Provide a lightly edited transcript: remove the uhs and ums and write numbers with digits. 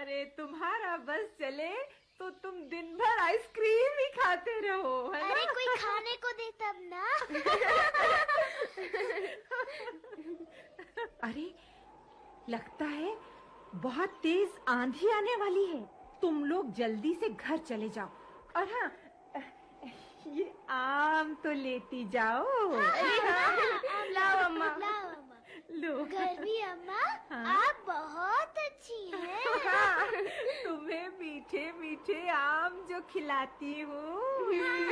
अरे तुम्हारा बस चले तो तुम दिन भर आइसक्रीम ही खाते रहो, है ना? अरे कोई खाने को दे तब ना। अरे लगता है बहुत तेज आंधी आने वाली है। तुम लोग जल्दी से घर चले जाओ। और हाँ, ये आम तो लेती जाओ। लाओ अम्मा। लाओ अम्मा। लो। गर्वी अम्मा, हाँ? आप बहुत अच्छी हैं। तुम्हें मीठे मीठे आम जो खिलाती हूँ।